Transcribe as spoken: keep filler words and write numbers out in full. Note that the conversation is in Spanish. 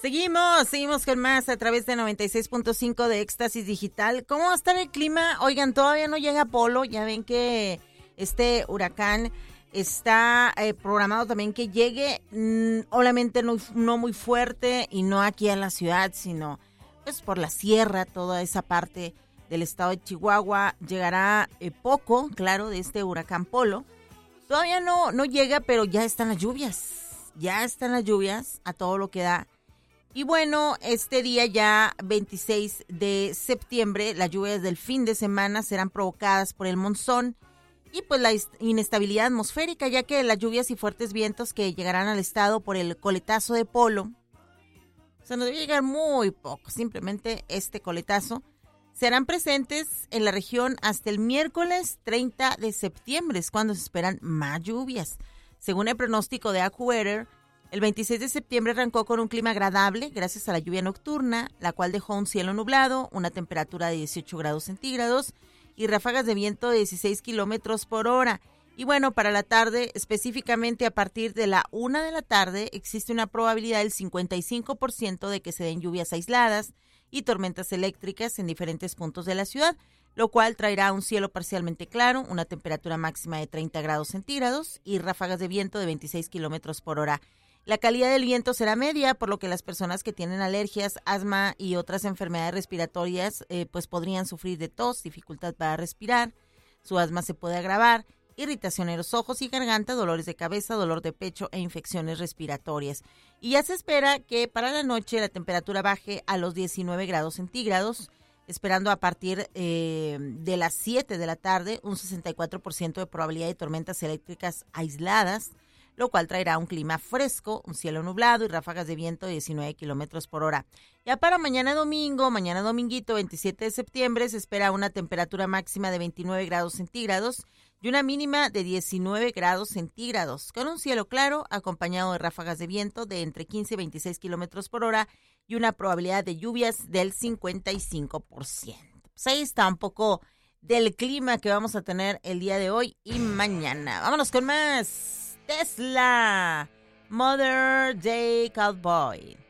Seguimos, seguimos con más a través de noventa y seis punto cinco de Éxtasis Digital. ¿Cómo va a estar el clima? Oigan, todavía no llega Polo, ya ven que este huracán está eh, programado también que llegue, mmm, obviamente no, no muy fuerte y no aquí a la ciudad, sino pues por la sierra, toda esa parte del estado de Chihuahua. Llegará eh, poco, claro, de este huracán Polo. Todavía no, no llega, pero ya están las lluvias, ya están las lluvias a todo lo que da. Y bueno, este día ya veintiséis de septiembre, las lluvias del fin de semana serán provocadas por el monzón y pues la inestabilidad atmosférica, ya que las lluvias y fuertes vientos que llegarán al estado por el coletazo de Polo, o sea, nos debe llegar muy poco, simplemente este coletazo, serán presentes en la región hasta el miércoles treinta de septiembre, es cuando se esperan más lluvias. Según el pronóstico de AccuWeather, el veintiséis de septiembre arrancó con un clima agradable gracias a la lluvia nocturna, la cual dejó un cielo nublado, una temperatura de dieciocho grados centígrados y ráfagas de viento de dieciséis kilómetros por hora. Y bueno, para la tarde, específicamente a partir de la una de la tarde, existe una probabilidad del cincuenta y cinco por ciento de que se den lluvias aisladas y tormentas eléctricas en diferentes puntos de la ciudad, lo cual traerá un cielo parcialmente claro, una temperatura máxima de treinta grados centígrados y ráfagas de viento de veintiséis kilómetros por hora. La calidad del viento será media, por lo que las personas que tienen alergias, asma y otras enfermedades respiratorias eh, pues podrían sufrir de tos, dificultad para respirar, su asma se puede agravar, irritación en los ojos y garganta, dolores de cabeza, dolor de pecho e infecciones respiratorias. Y ya se espera que para la noche la temperatura baje a los diecinueve grados centígrados, esperando a partir eh, de las siete de la tarde un sesenta y cuatro por ciento de probabilidad de tormentas eléctricas aisladas, lo cual traerá un clima fresco, un cielo nublado y ráfagas de viento de diecinueve kilómetros por hora. Ya para mañana domingo, mañana dominguito veintisiete de septiembre, se espera una temperatura máxima de veintinueve grados centígrados y una mínima de diecinueve grados centígrados, con un cielo claro acompañado de ráfagas de viento de entre quince y veintiséis kilómetros por hora y una probabilidad de lluvias del cincuenta y cinco por ciento. Pues ahí está un poco del clima que vamos a tener el día de hoy y mañana. Vámonos con más. Tesla, Mother Day Cowboy.